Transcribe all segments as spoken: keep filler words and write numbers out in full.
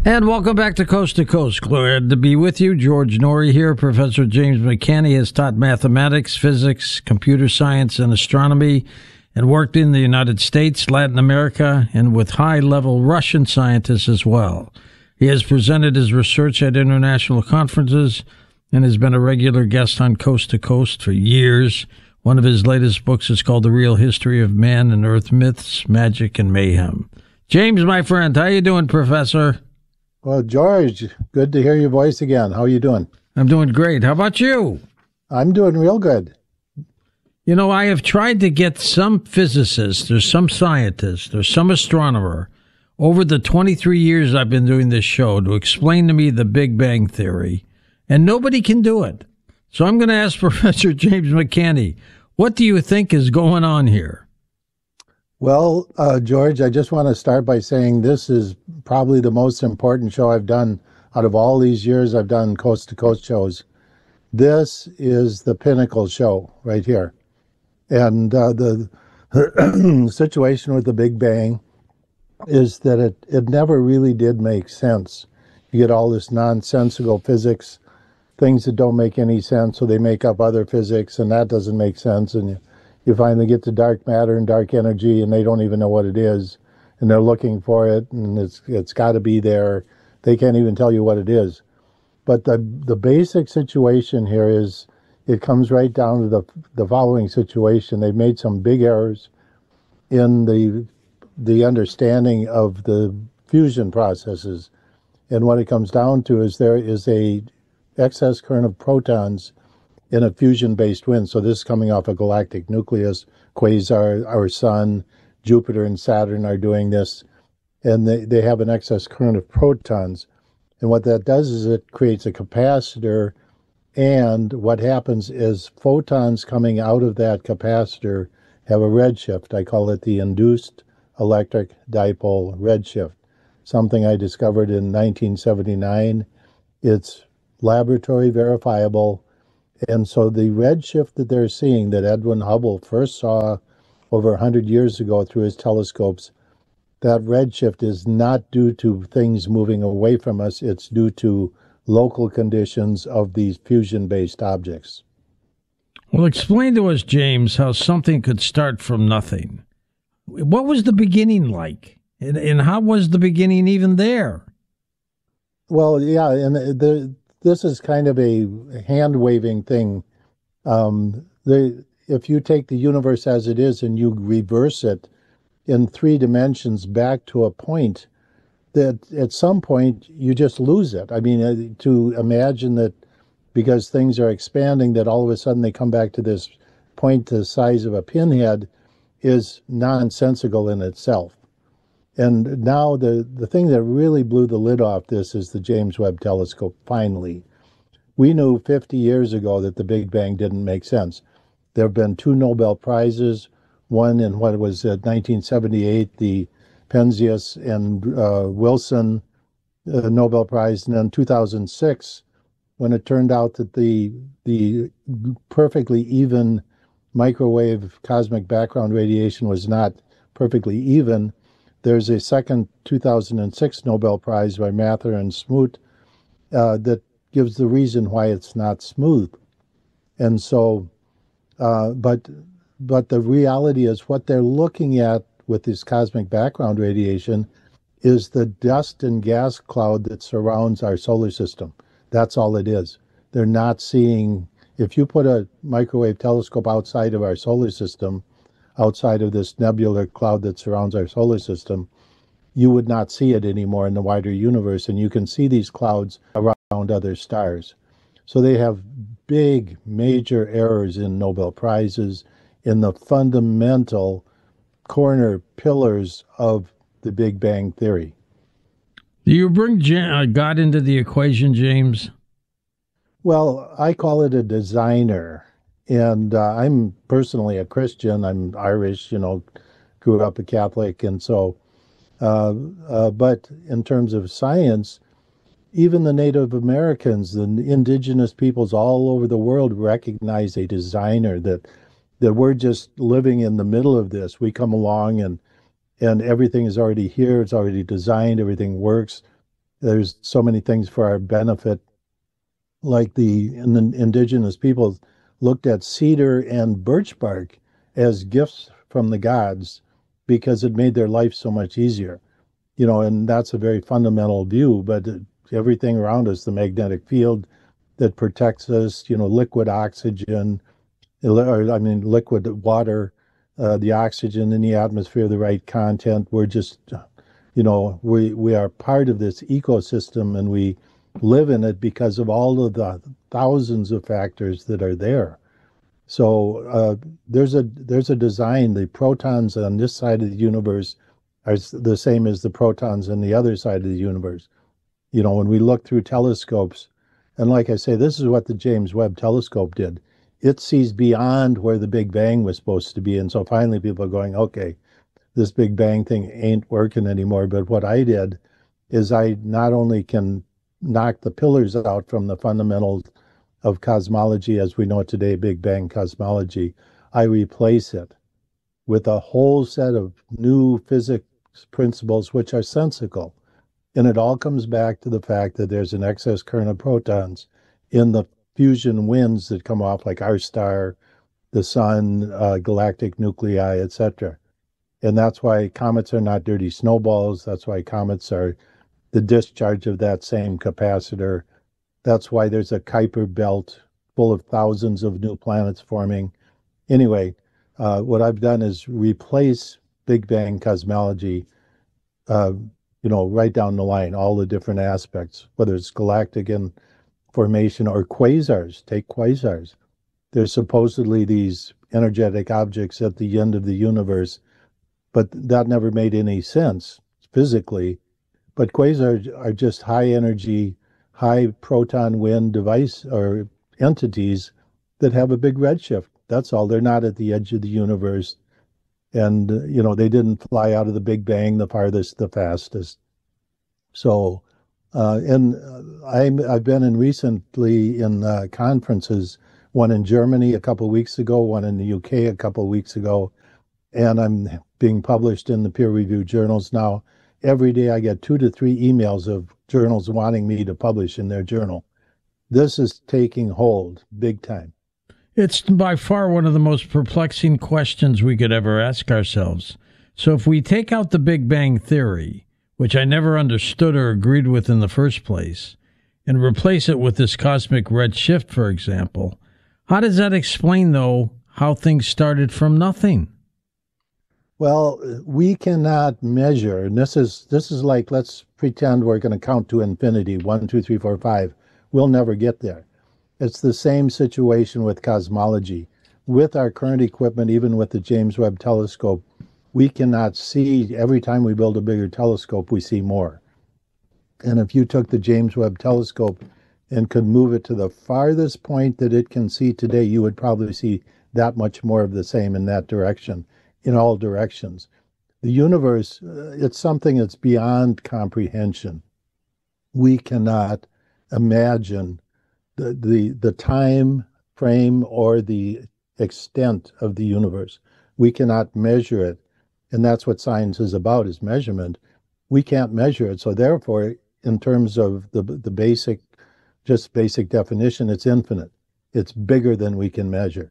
And welcome back to Coast to Coast. Glad to be with you. George Noory here. Professor James McCanney has taught mathematics, physics, computer science, and astronomy, and worked in the United States, Latin America, and with high-level Russian scientists as well. He has presented his research at international conferences and has been a regular guest on Coast to Coast for years. One of his latest books is called The Real History of Man and Earth Myths, Magic, and Mayhem. James, my friend, how you doing, Professor? Well, George, good to hear your voice again. How are you doing? I'm doing great. How about you? I'm doing real good. You know, I have tried to get some physicist or some scientist or some astronomer over the twenty-three years I've been doing this show to explain to me the Big Bang Theory, and nobody can do it. So I'm going to ask Professor James McCanney, what do you think is going on here? Well, uh, George, I just want to start by saying this is probably the most important show I've done out of all these years I've done Coast to Coast shows. This is the pinnacle show right here. And uh, the situation with the Big Bang is that it, it never really did make sense. You get all this nonsensical physics, things that don't make any sense, so they make up other physics, and that doesn't make sense. And you, you finally get to dark matter and dark energy, and they don't even know what it is, and they're looking for it, and it's it's got to be there. They can't even tell you what it is. But the the basic situation here is it comes right down to the the following situation. They've made some big errors in the the understanding of the fusion processes, and what it comes down to is there is a excess current of protons in a fusion-based wind. So this is coming off a galactic nucleus. Quasar, our sun, Jupiter and Saturn are doing this, and they, they have an excess current of protons. And what that does is it creates a capacitor, and what happens is photons coming out of that capacitor have a redshift. I call it the induced electric dipole redshift, something I discovered in nineteen seventy-nine. It's laboratory verifiable. And so the redshift that they're seeing, that Edwin Hubble first saw over one hundred years ago through his telescopes, that redshift is not due to things moving away from us. It's due to local conditions of these fusion-based objects. Well, explain to us, James, how something could start from nothing. What was the beginning like? And, and how was the beginning even there? Well, yeah, and the this is kind of a hand-waving thing. Um, the, if you take the universe as it is and you reverse it in three dimensions back to a point, that at some point you just lose it. I mean, uh, to imagine that because things are expanding, that all of a sudden they come back to this point the size of a pinhead is nonsensical in itself. And now the, the thing that really blew the lid off this is the James Webb Telescope, finally. We knew fifty years ago that the Big Bang didn't make sense. There have been two Nobel Prizes, one in what was uh, nineteen seventy-eight, the Penzias and uh, Wilson uh, Nobel Prize, and then two thousand six, when it turned out that the, the perfectly even microwave cosmic background radiation was not perfectly even. There's a second two thousand six Nobel Prize by Mather and Smoot uh, that gives the reason why it's not smooth. And so, uh, but but the reality is what they're looking at with this cosmic background radiation is the dust and gas cloud that surrounds our solar system. That's all it is. They're not seeing, if you put a microwave telescope outside of our solar system, outside of this nebular cloud that surrounds our solar system, you would not see it anymore in the wider universe, and you can see these clouds around other stars. So they have big, major errors in Nobel Prizes in the fundamental corner pillars of the Big Bang Theory. Do you bring God into the equation, James? Well, I call it a designer. And uh, I'm personally a Christian. I'm Irish, you know, grew up a Catholic. And so, uh, uh, but in terms of science, even the Native Americans, the indigenous peoples all over the world recognize a designer, that that we're just living in the middle of this. We come along and and everything is already here. It's already designed. Everything works. There's so many things for our benefit, like the, in, indigenous peoples looked at cedar and birch bark as gifts from the gods because it made their life so much easier. You know, and that's a very fundamental view, but everything around us, the magnetic field that protects us, you know, liquid oxygen, or I mean, liquid water, uh, the oxygen in the atmosphere, the right content. We're just, you know, we, we are part of this ecosystem and we live in it because of all of the thousands of factors that are there. So uh, there's a there's a design. The protons on this side of the universe are the same as the protons on the other side of the universe. You know, when we look through telescopes, and like I say, this is what the James Webb Telescope did. It sees beyond where the Big Bang was supposed to be. And so finally people are going, okay, this Big Bang thing ain't working anymore. But what I did is I not only can knock the pillars out from the fundamentals of cosmology as we know it today, Big Bang cosmology, I replace it with a whole set of new physics principles which are sensical. And it all comes back to the fact that there's an excess current of protons in the fusion winds that come off, like our star, the sun, uh, galactic nuclei, et cetera. And that's why comets are not dirty snowballs. That's why comets are the discharge of that same capacitor. That's why there's a Kuiper belt full of thousands of new planets forming. Anyway, uh, what I've done is replace Big Bang cosmology, uh, you know, right down the line, all the different aspects, whether it's galactic in formation or quasars. Take quasars. There's supposedly these energetic objects at the end of the universe, but that never made any sense physically. But quasars are just high energy, high proton wind device or entities that have a big redshift. That's all. They're not at the edge of the universe. And, uh, you know, they didn't fly out of the Big Bang the farthest, the fastest. So, uh, and I'm, I've been in recently in uh, conferences, one in Germany a couple of weeks ago, one in the U K a couple of weeks ago, and I'm being published in the peer-reviewed journals now. Every day I get two to three emails of journals wanting me to publish in their journal. This is taking hold big time. It's by far one of the most perplexing questions we could ever ask ourselves. So if we take out the Big Bang Theory, which I never understood or agreed with in the first place, and replace it with this cosmic red shift, for example, how does that explain, though, how things started from nothing? Well, we cannot measure, and this is this is like, let's pretend we're going to count to infinity, one, two, three, four, five. We'll never get there. It's the same situation with cosmology. With our current equipment, even with the James Webb Telescope, we cannot see, every time we build a bigger telescope, we see more. And if you took the James Webb Telescope and could move it to the farthest point that it can see today, you would probably see that much more of the same in that direction, in all directions. The universe, uh, it's something that's beyond comprehension. We cannot imagine the, the, the time frame or the extent of the universe. We cannot measure it. And that's what science is about, is measurement. We can't measure it. So therefore, in terms of the, the basic, just basic definition, it's infinite. It's bigger than we can measure.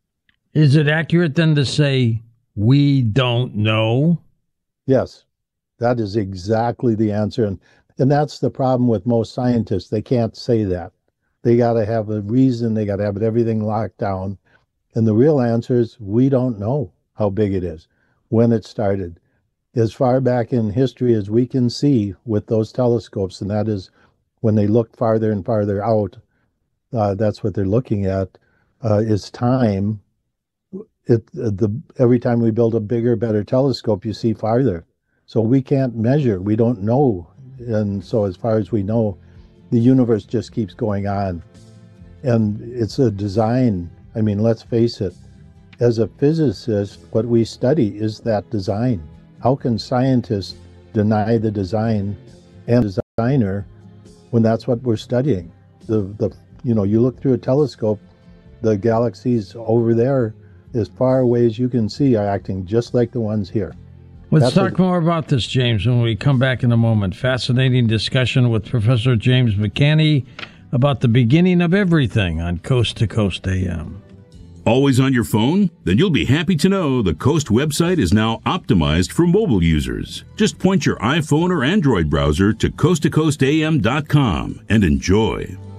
Is it accurate then to say we don't know? Yes, that is exactly the answer. And, and that's the problem with most scientists. They can't say that. They got to have a reason. They got to have everything locked down. And the real answer is we don't know how big it is, when it started. As far back in history as we can see with those telescopes, and that is when they look farther and farther out, uh, that's what they're looking at, uh, is time. It, the, every time we build a bigger, better telescope, you see farther. So we can't measure. We don't know. And so as far as we know, the universe just keeps going on. And it's a design. I mean, let's face it. As a physicist, what we study is that design. How can scientists deny the design and designer when that's what we're studying? The, the, you know, you look through a telescope, the galaxies over there, as far away as you can see, are acting just like the ones here. Let's That's talk a, more about this, James, when we come back in a moment. Fascinating discussion with Professor James McCanney about the beginning of everything on Coast to Coast A M. Always on your phone? Then you'll be happy to know the Coast website is now optimized for mobile users. Just point your iPhone or Android browser to coast to coast a m dot com and enjoy.